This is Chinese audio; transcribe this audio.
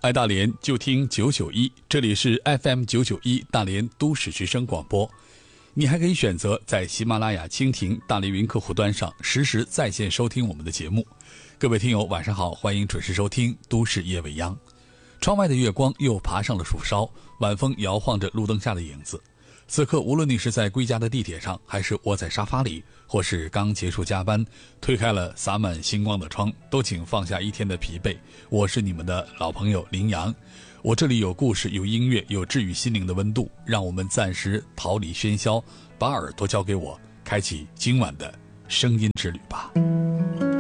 爱大连就听991，这里是 FM991 大连都市之声广播。你还可以选择在喜马拉雅、蜻蜓、大连云客户端上实时在线收听我们的节目。各位听友晚上好，欢迎准时收听都市夜未央。窗外的月光又爬上了树梢，晚风摇晃着路灯下的影子。此刻无论你是在归家的地铁上，还是窝在沙发里，或是刚结束加班推开了洒满星光的窗，都请放下一天的疲惫。我是你们的老朋友林阳，我这里有故事，有音乐，有治愈心灵的温度，让我们暂时逃离喧嚣，把耳朵交给我，开启今晚的声音之旅吧。